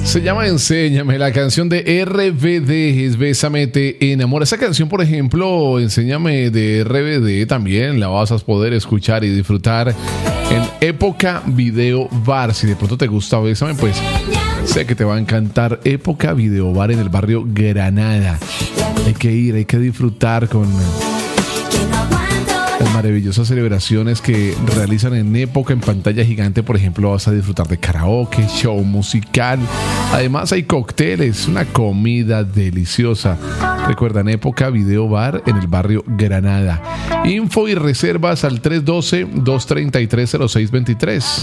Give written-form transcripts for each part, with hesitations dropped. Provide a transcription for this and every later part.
Se llama Enséñame, la canción de RBD es Bésame te enamora. Esa canción, por ejemplo, Enséñame de RBD, también la vas a poder escuchar y disfrutar en Época Video Bar. Si de pronto te gusta Bésame, pues sé que te va a encantar Época Video Bar en el barrio Granada. Hay que ir, hay que disfrutar con las maravillosas celebraciones que realizan en Época en pantalla gigante. Por ejemplo, vas a disfrutar de karaoke, show musical. Además hay cócteles, una comida deliciosa. Recuerda, en Época Video Bar en el barrio Granada. Info y reservas al 312-233-0623.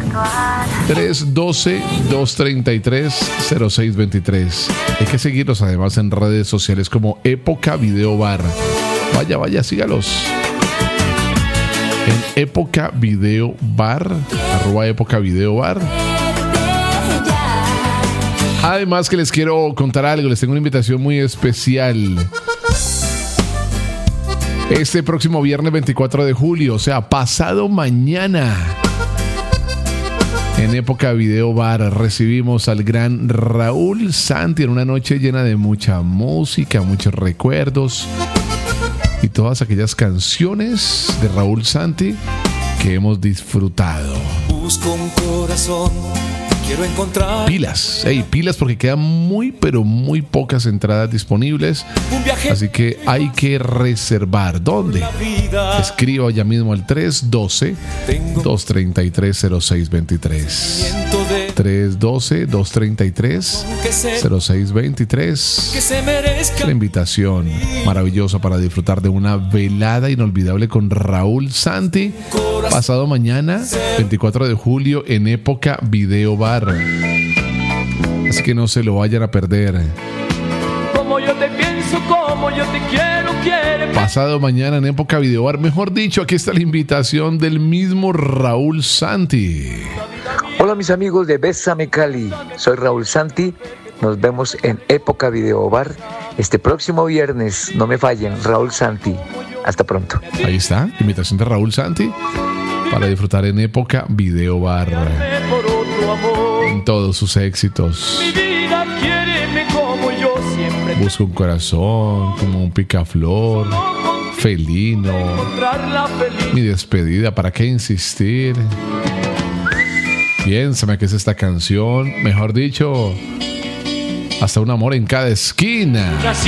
312-233-0623. Hay que seguirlos además en redes sociales como Época Video Bar. Vaya, sígalos. En Época Video Bar, @Época Video Bar. Además que les quiero contar algo, les tengo una invitación muy especial. Este próximo viernes 24 de julio, o sea, pasado mañana, en Época Video Bar recibimos al gran Raúl Santi en una noche llena de mucha música, muchos recuerdos y todas aquellas canciones de Raúl Santi que hemos disfrutado. Busco un corazón, quiero encontrar. Pilas, pilas porque quedan muy pero muy pocas entradas disponibles. Así que hay que reservar. ¿Dónde? Escriba ya mismo al 312-233-0623. 312-233-0623. La invitación maravillosa para disfrutar de una velada inolvidable con Raúl Santi pasado mañana 24 de julio en Época Video Bar. Así que no se lo vayan a perder. Como yo te pienso, como yo te quiero, pasado mañana en Época Video Bar. Mejor dicho, aquí está la invitación del mismo Raúl Santi. Hola mis amigos de Bésame Cali, soy Raúl Santi. Nos vemos en Época Video Bar este próximo viernes. No me fallen, Raúl Santi. Hasta pronto. Ahí está, invitación de Raúl Santi para disfrutar en Época Video Bar en todos sus éxitos. Busco un corazón, como un picaflor, felino, mi despedida, ¿para qué insistir? Piénsame que es esta canción, mejor dicho, hasta un amor en cada esquina.